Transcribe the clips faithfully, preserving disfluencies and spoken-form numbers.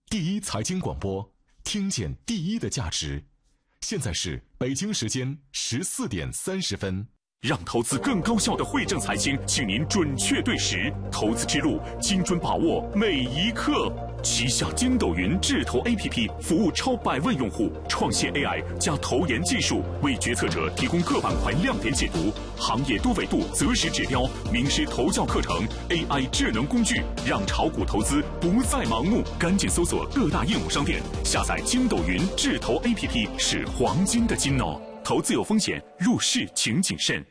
第一财经广播，听见第一的价值。现在是北京时间十四点三十分。 让投资更高效的惠正财经，请您准确对时，投资之路精准把握每一刻。旗下筋斗云智投 A P P 服务超百万用户，创新 A I 加投研技术，为决策者提供各板块亮点解读、行业多维度择时指标、名师投教课程、A I 智能工具，让炒股投资不再盲目。赶紧搜索各大应用商店，下载筋斗云智投 A P P， 是黄金的金哦。投资有风险，入市请谨慎。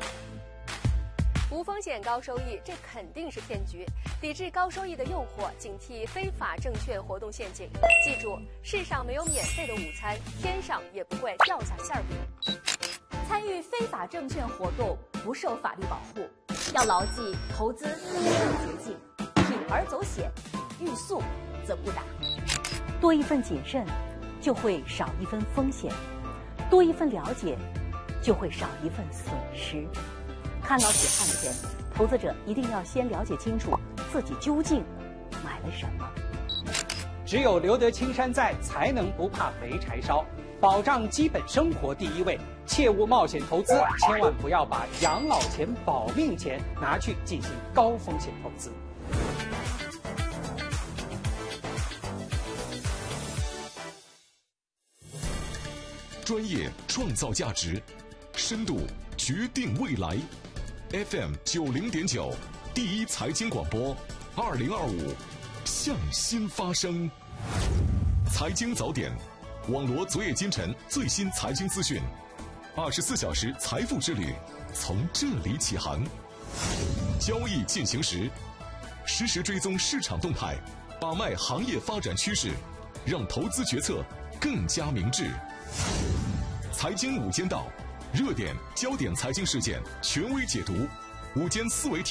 无风险高收益，这肯定是骗局。抵制高收益的诱惑，警惕非法证券活动陷阱。记住，世上没有免费的午餐，天上也不会掉下馅饼。 参与非法证券活动不受法律保护，要牢记投资有捷径，铤而走险，欲速则不达。 多一份谨慎，就会少一分风险；多一份了解，就会少一份损失。看牢血汗钱，投资者一定要先了解清楚自己究竟买了什么。 只有留得青山在，才能不怕没柴烧。保障基本生活第一位，切勿冒险投资，千万不要把养老钱、保命钱拿去进行高风险投资。 专业创造价值，深度决定未来。F M 九零点九，第一财经广播，二零二五，向心发声。财经早点，网罗昨夜今晨最新财经资讯，二十四小时财富之旅从这里起航。交易进行时，实时追踪市场动态，把脉行业发展趋势，让投资决策更加明智。财经午间到，热点焦点财经事件权威解读，午间思维